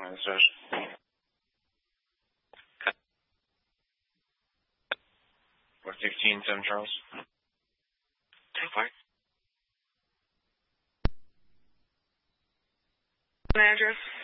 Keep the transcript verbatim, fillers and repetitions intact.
this is. What, fifteen, seven Charles? ten four. Address?